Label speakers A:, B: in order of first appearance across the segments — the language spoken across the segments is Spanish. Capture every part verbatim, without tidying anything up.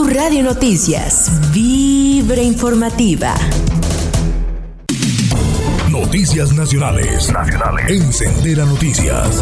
A: Blue Radio Noticias, vibra informativa.
B: Noticias nacionales. Nacionales. En Sendera Noticias.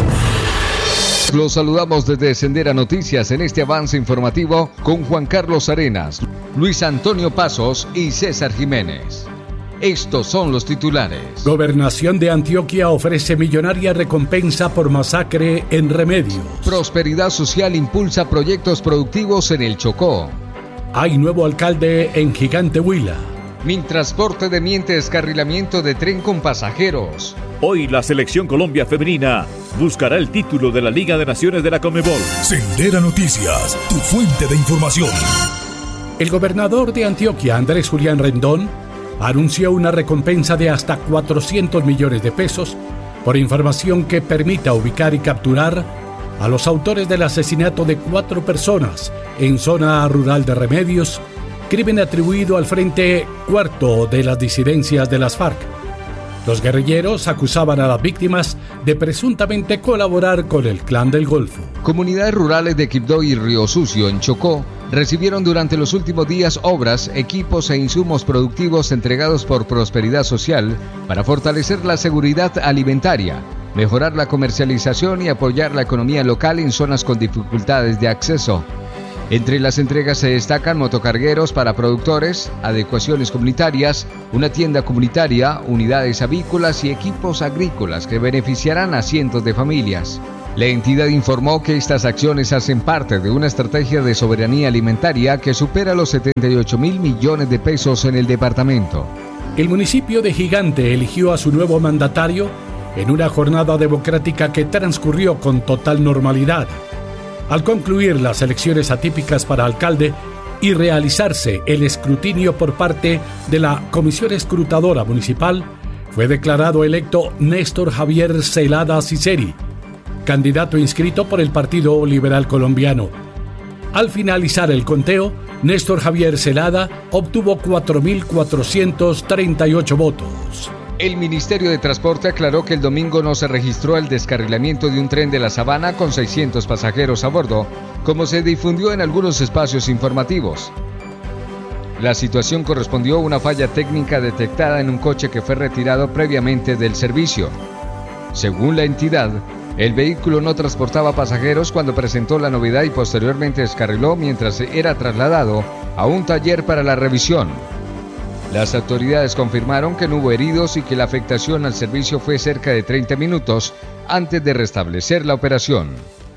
C: Los saludamos desde Sendera Noticias en este avance informativo con Juan Carlos Arenas, Luis Antonio Pasos y César Jiménez. Estos son los titulares.
D: Gobernación de Antioquia ofrece millonaria recompensa por masacre en Remedios.
C: Prosperidad Social impulsa proyectos productivos en el Chocó.
D: Hay nuevo alcalde en Gigante Huila.
C: Mintransporte demiente descarrilamiento de tren con pasajeros.
E: Hoy la Selección Colombia Femenina buscará el título de la Liga de Naciones de la Conmebol.
B: Sendera Noticias, tu fuente de información.
D: El gobernador de Antioquia, Andrés Julián Rendón, anunció una recompensa de hasta cuatrocientos millones de pesos por información que permita ubicar y capturar a los autores del asesinato de cuatro personas en zona rural de Remedios, crimen atribuido al Frente Cuarto de las disidencias de las FARC. Los guerrilleros acusaban a las víctimas de presuntamente colaborar con el Clan del Golfo.
C: Comunidades rurales de Quibdó y Río Sucio, en Chocó, recibieron durante los últimos días obras, equipos e insumos productivos entregados por Prosperidad Social para fortalecer la seguridad alimentaria, mejorar la comercialización y apoyar la economía local en zonas con dificultades de acceso. Entre las entregas se destacan motocargueros para productores, adecuaciones comunitarias, una tienda comunitaria, unidades avícolas y equipos agrícolas que beneficiarán a cientos de familias. La entidad informó que estas acciones hacen parte de una estrategia de soberanía alimentaria que supera los setenta y ocho mil millones de pesos en el departamento.
D: El municipio de Gigante eligió a su nuevo mandatario en una jornada democrática que transcurrió con total normalidad. Al concluir las elecciones atípicas para alcalde y realizarse el escrutinio por parte de la Comisión Escrutadora Municipal, fue declarado electo Néstor Javier Celada Ciceri, candidato inscrito por el Partido Liberal Colombiano. Al finalizar el conteo, Néstor Javier Celada obtuvo cuatro mil cuatrocientos treinta y ocho votos.
C: El Ministerio de Transporte aclaró que el domingo no se registró el descarrilamiento de un tren de la Sabana con seiscientos pasajeros a bordo, como se difundió en algunos espacios informativos. La situación correspondió a una falla técnica detectada en un coche que fue retirado previamente del servicio. Según la entidad, el vehículo no transportaba pasajeros cuando presentó la novedad y posteriormente descarriló mientras era trasladado a un taller para la revisión. Las autoridades confirmaron que no hubo heridos y que la afectación al servicio fue cerca de treinta minutos antes de restablecer la operación.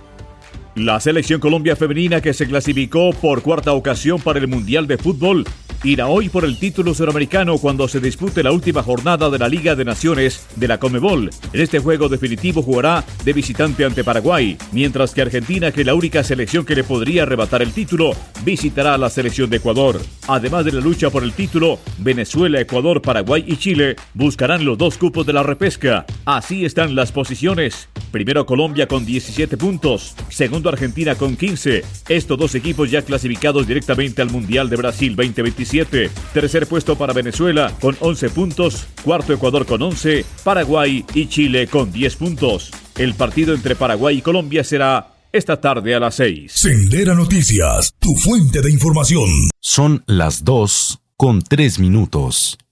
E: La Selección Colombia Femenina, que se clasificó por cuarta ocasión para el Mundial de Fútbol, irá hoy por el título suramericano cuando se dispute la última jornada de la Liga de Naciones de la Conmebol. En este juego definitivo jugará de visitante ante Paraguay, mientras que Argentina, que es la única selección que le podría arrebatar el título, visitará a la selección de Ecuador. Además de la lucha por el título, Venezuela, Ecuador, Paraguay y Chile buscarán los dos cupos de la repesca. Así están las posiciones. Primero Colombia con diecisiete puntos, segundo Argentina con quince, estos dos equipos ya clasificados directamente al Mundial de Brasil veinte veintisiete. Tercer puesto para Venezuela con once puntos, cuarto Ecuador con once, Paraguay y Chile con diez puntos. El partido entre Paraguay y Colombia será esta tarde a las seis.
B: Sendera Noticias, tu fuente de información.
F: Son las dos con tres minutos.